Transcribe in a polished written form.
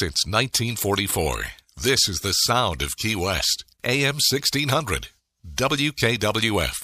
since 1944. This is the sound of Key West. AM 1600. WKWF.